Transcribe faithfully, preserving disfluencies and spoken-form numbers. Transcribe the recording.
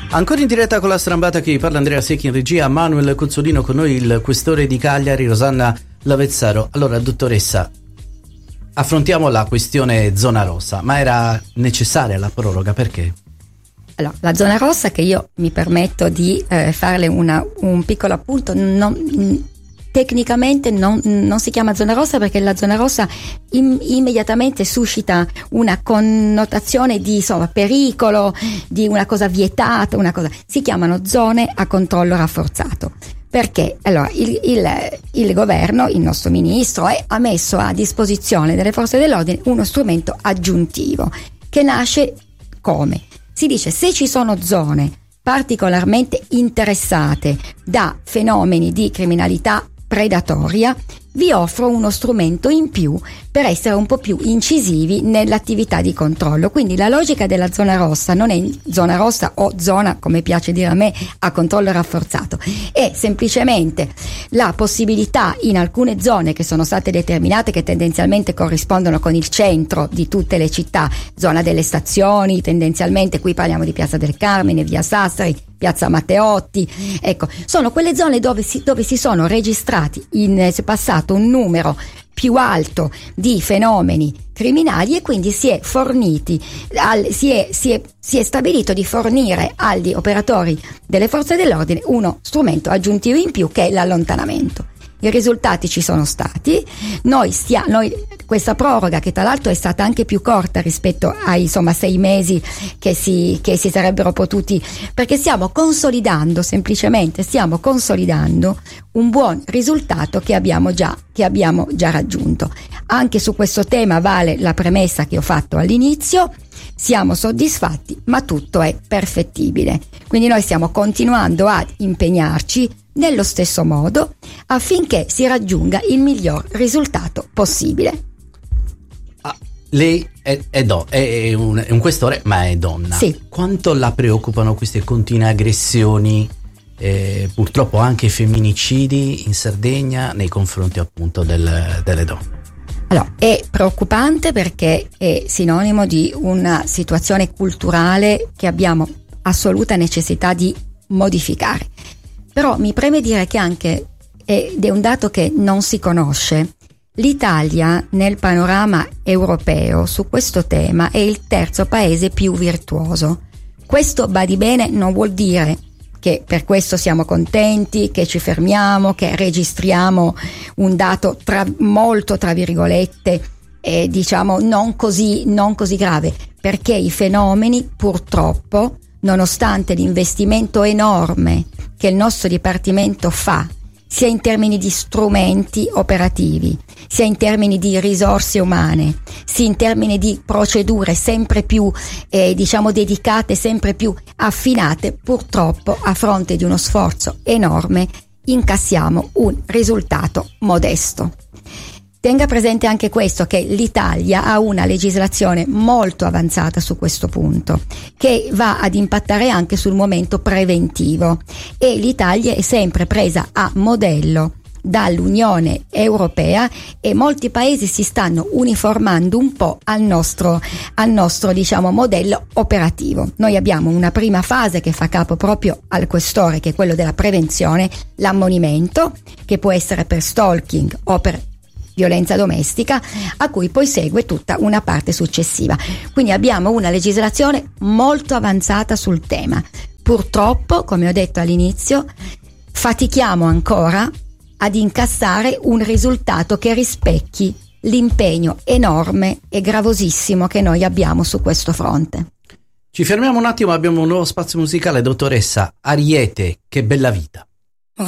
Ancora in diretta con la strambata, che parla Andrea Secchi in regia, Manuel Cozzolino con noi, il questore di Cagliari Rosanna Lavezzaro. Allora, dottoressa, affrontiamo la questione zona rossa, ma era necessaria la proroga, perché? Allora, la zona rossa, che io mi permetto di eh, farle una, un piccolo appunto, non, tecnicamente non, non si chiama zona rossa perché la zona rossa im, immediatamente suscita una connotazione di insomma pericolo, di una cosa vietata, una cosa. Si chiamano zone a controllo rafforzato. Perché allora il, il, il governo, il nostro ministro, è, ha messo a disposizione delle forze dell'ordine uno strumento aggiuntivo che nasce come? Si dice: se ci sono zone particolarmente interessate da fenomeni di criminalità predatoria, vi offro uno strumento in più per essere un po' più incisivi nell'attività di controllo. Quindi la logica della zona rossa non è zona rossa o zona, come piace dire a me, a controllo rafforzato, è semplicemente la possibilità in alcune zone che sono state determinate, che tendenzialmente corrispondono con il centro di tutte le città, zona delle stazioni, tendenzialmente qui parliamo di Piazza del Carmine, Via Sassari, Piazza Matteotti, ecco, sono quelle zone dove si, dove si sono registrati in passato un numero più alto di fenomeni criminali, e quindi si è forniti al, si, è, si, è, si è stabilito di fornire agli operatori delle forze dell'ordine uno strumento aggiuntivo in più, che è l'allontanamento. I risultati ci sono stati. Noi, stia, noi questa proroga, che tra l'altro è stata anche più corta rispetto ai insomma sei mesi che si, che si sarebbero potuti, perché stiamo consolidando, semplicemente stiamo consolidando un buon risultato che abbiamo già, che abbiamo già raggiunto. Anche su questo tema vale la premessa che ho fatto all'inizio: siamo soddisfatti, ma tutto è perfettibile. Quindi noi stiamo continuando ad impegnarci nello stesso modo affinché si raggiunga il miglior risultato possibile. Ah, lei è, è, do, è, un, è un questore, ma è donna. Sì. Quanto la preoccupano queste continue aggressioni, eh, purtroppo anche femminicidi in Sardegna nei confronti appunto del, delle donne? Allora, è preoccupante perché è sinonimo di una situazione culturale che abbiamo assoluta necessità di modificare. Però mi preme dire che anche, ed è un dato che non si conosce, l'Italia nel panorama europeo su questo tema è il terzo paese più virtuoso. Questo, badi bene, non vuol dire che per questo siamo contenti, che ci fermiamo, che registriamo un dato tra, molto tra virgolette eh, diciamo non così, non così grave, perché i fenomeni purtroppo, nonostante l'investimento enorme che il nostro dipartimento fa, sia in termini di strumenti operativi, sia in termini di risorse umane, sia in termini di procedure sempre più eh, diciamo dedicate, sempre più affinate, purtroppo a fronte di uno sforzo enorme incassiamo un risultato modesto. Tenga presente anche questo, che l'Italia ha una legislazione molto avanzata su questo punto, che va ad impattare anche sul momento preventivo, e l'Italia è sempre presa a modello dall'Unione Europea, e molti paesi si stanno uniformando un po' al nostro, al nostro diciamo modello operativo. Noi abbiamo una prima fase che fa capo proprio al questore, che è quello della prevenzione, l'ammonimento, che può essere per stalking o per violenza domestica, a cui poi segue tutta una parte successiva. Quindi abbiamo una legislazione molto avanzata sul tema. Purtroppo, come ho detto all'inizio, fatichiamo ancora ad incassare un risultato che rispecchi l'impegno enorme e gravosissimo che noi abbiamo su questo fronte. Ci fermiamo un attimo, abbiamo un nuovo spazio musicale. Dottoressa Ariete, che bella vita.